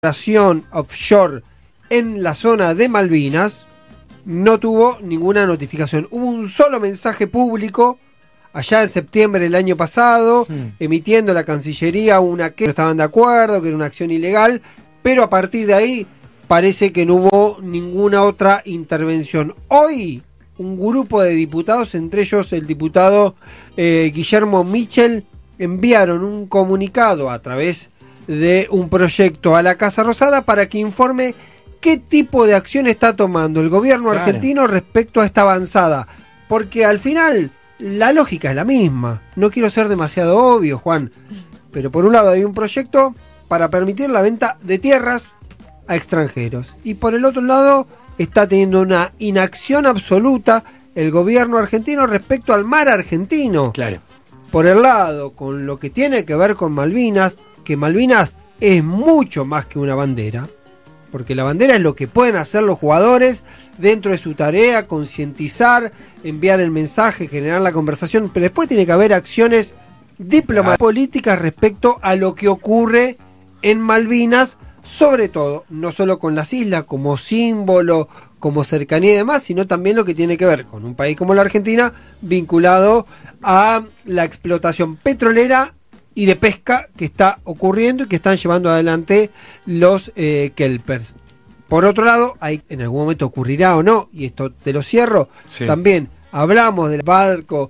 operación offshore en la zona de Malvinas no tuvo ninguna notificación. Hubo un solo mensaje público allá en septiembre del año pasado, emitiendo la Cancillería una que no estaban de acuerdo, que era una acción ilegal, pero a partir de ahí parece que no hubo ninguna otra intervención. Hoy un grupo de diputados, entre ellos el diputado Guillermo Michel, enviaron un comunicado a través de un proyecto a la Casa Rosada para que informe qué tipo de acción está tomando el gobierno argentino respecto a esta avanzada. Porque al final la lógica es la misma. No quiero ser demasiado obvio, Juan, pero por un lado hay un proyecto para permitir la venta de tierras a extranjeros. Y por el otro lado está teniendo una inacción absoluta el gobierno argentino respecto al mar argentino. Claro. Por el lado, con lo que tiene que ver con Malvinas, que Malvinas es mucho más que una bandera, porque la bandera es lo que pueden hacer los jugadores dentro de su tarea, concientizar, enviar el mensaje, generar la conversación, pero después tiene que haber acciones diplomáticas, políticas respecto a lo que ocurre en Malvinas, sobre todo, no solo con las islas como símbolo, como cercanía y demás, sino también lo que tiene que ver con un país como la Argentina, vinculado a la explotación petrolera y de pesca que está ocurriendo y que están llevando adelante los kelpers. Por otro lado, en algún momento ocurrirá o no, y esto te lo cierro, sí. También hablamos del barco,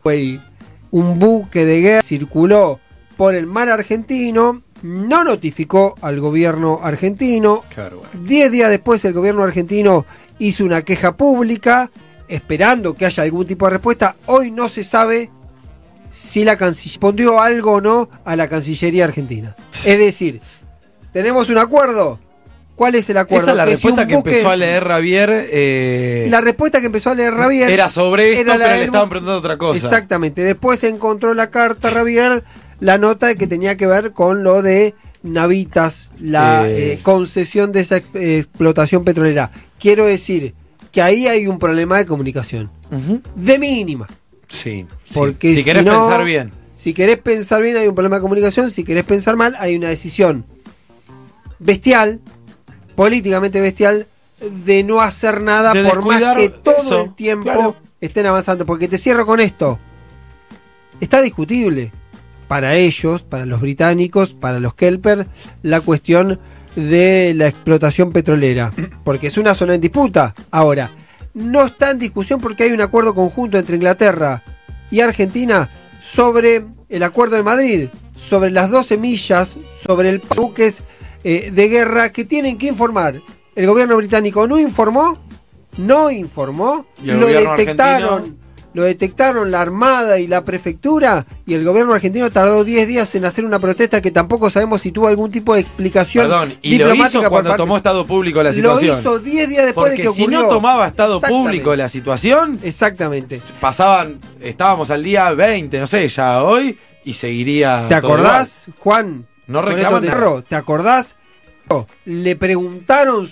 un buque de guerra circuló por el mar argentino, no notificó al gobierno argentino. Claro, bueno. 10 días después el gobierno argentino hizo una queja pública, esperando que haya algún tipo de respuesta. Hoy no se sabe si la Cancillería respondió algo o no a la Cancillería argentina. Es decir, ¿tenemos un acuerdo? ¿Cuál es el acuerdo? Esa es la respuesta que empezó a leer Javier. La respuesta que empezó a leer Javier era sobre esto, pero le estaban preguntando otra cosa. Exactamente. Después se encontró la carta Javier, la nota de que tenía que ver con lo de Navitas, la concesión de esa explotación petrolera. Quiero decir que ahí hay un problema de comunicación. De mínima. Sí, porque si querés pensar bien. Si querés pensar bien hay un problema de comunicación, si querés pensar mal hay una decisión bestial, políticamente bestial, de no hacer nada de por más que todo el tiempo estén avanzando. Porque te cierro con esto. Está discutible para ellos, para los británicos, para los kelpers, la cuestión de la explotación petrolera, porque es una zona en disputa. Ahora, no está en discusión porque hay un acuerdo conjunto entre Inglaterra y Argentina sobre el Acuerdo de Madrid, sobre las 12 millas, sobre el buques de guerra que tienen que informar. El gobierno británico no informó, lo detectaron la Armada y la Prefectura, y el gobierno argentino tardó 10 días en hacer una protesta que tampoco sabemos si tuvo algún tipo de explicación. Perdón, y diplomática. Lo hizo cuando tomó estado público la situación. Lo hizo 10 días después de que ocurrió. Porque si no tomaba estado público la situación, exactamente, estábamos al día 20, no sé, ya hoy, y seguiría. ¿Te acordás, Juan? No reclaman. ¿Te acordás? Le preguntaron